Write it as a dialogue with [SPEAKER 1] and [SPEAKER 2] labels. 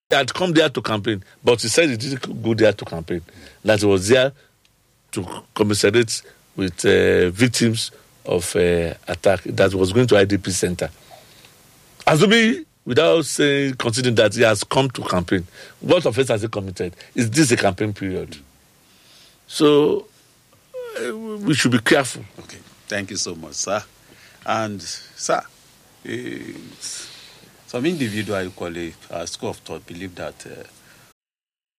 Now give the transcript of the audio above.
[SPEAKER 1] He had come there to campaign, but he said he didn't go there to campaign. That he was there to commiserate with victims of attack that was going to IDP center. Assuming, without considering that he has come to campaign, what offense has he committed? Is this a campaign period? So we should be careful.
[SPEAKER 2] Okay, thank you so much, sir. And sir, some individual equally school of thought believe that